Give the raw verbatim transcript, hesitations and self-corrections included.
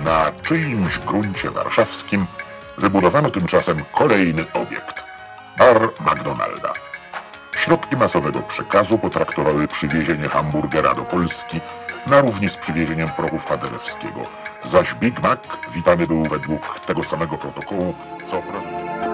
na czyimś gruncie warszawskim wybudowano tymczasem kolejny obiekt – bar McDonalda. Środki masowego przekazu potraktowały przywiezienie hamburgera do Polski na równi z przywiezieniem prochów Paderewskiego, zaś Big Mac witany był według tego samego protokołu co prezydent.